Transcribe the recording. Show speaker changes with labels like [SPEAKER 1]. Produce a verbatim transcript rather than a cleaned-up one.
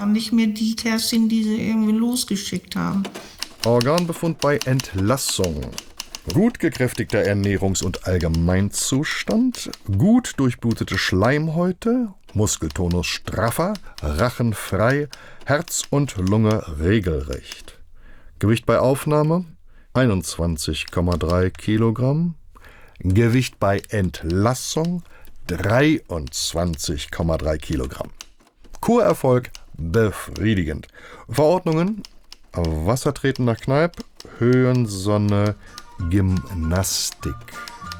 [SPEAKER 1] Nicht mehr die Kerstin, die sie irgendwie losgeschickt haben.
[SPEAKER 2] Organbefund bei Entlassung. Gut gekräftigter Ernährungs- und Allgemeinzustand, gut durchblutete Schleimhäute, Muskeltonus straffer, Rachen frei, Herz und Lunge regelrecht. Gewicht bei Aufnahme einundzwanzig Komma drei Kilogramm. Gewicht bei Entlassung dreiundzwanzig Komma drei Kilogramm. Kurerfolg befriedigend. Verordnungen: Wassertreten nach Kneipp, Höhensonne, Gymnastik.